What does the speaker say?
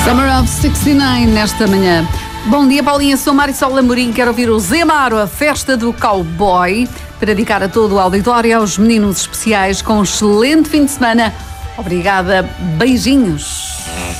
Summer of 69 nesta manhã. Bom dia, Paulinha, sou Marisol Amorim, quero ouvir o Zé Amaro, a festa do cowboy, para dedicar a todo o auditório, aos meninos especiais, com um excelente fim de semana. Obrigada, beijinhos.